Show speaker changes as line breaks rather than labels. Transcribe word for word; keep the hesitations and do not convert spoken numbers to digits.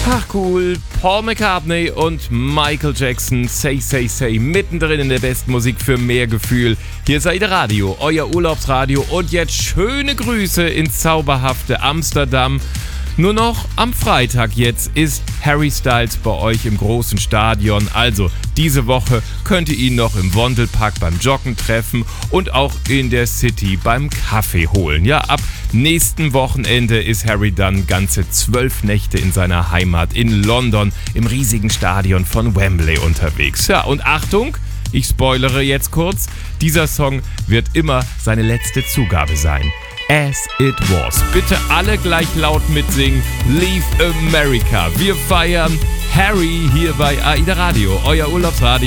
Ach cool, Paul McCartney und Michael Jackson, Say Say Say, mittendrin in der besten Musik für mehr Gefühl. Hier ist AIDA Radio, euer Urlaubsradio, und jetzt schöne Grüße ins zauberhafte Amsterdam. Nur noch am Freitag jetzt ist Harry Styles bei euch im großen Stadion. Also diese Woche könnt ihr ihn noch im Vondelpark beim Joggen treffen und auch in der City beim Kaffee holen. Ja, ab nächsten Wochenende ist Harry dann ganze zwölf Nächte in seiner Heimat in London im riesigen Stadion von Wembley unterwegs. Ja, und Achtung, ich spoilere jetzt kurz, dieser Song wird immer seine letzte Zugabe sein. As It Was. Bitte alle gleich laut mitsingen. Leave America. Wir feiern Harry hier bei AIDA Radio, euer Urlaubsradio.